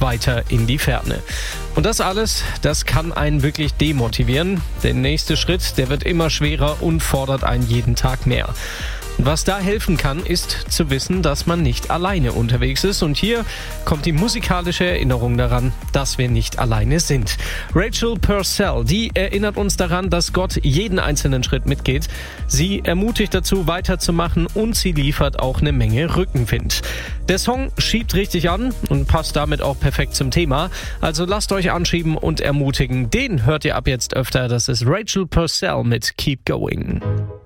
weiter in die Ferne. Und das alles, das kann einen wirklich demotivieren. Der nächste Schritt, der wird immer schwerer und fordert einen jeden Tag mehr. Und was da helfen kann, ist zu wissen, dass man nicht alleine unterwegs ist. Und hier kommt die musikalische Erinnerung daran, dass wir nicht alleine sind. Rachel Purcell, die erinnert uns daran, dass Gott jeden einzelnen Schritt mitgeht. Sie ermutigt dazu, weiterzumachen und sie liefert auch eine Menge Rückenwind. Der Song schiebt richtig an und passt damit auch perfekt zum Thema. Also lasst euch anschieben und ermutigen. Den hört ihr ab jetzt öfter. Das ist Rachel Purcell mit Keep Going.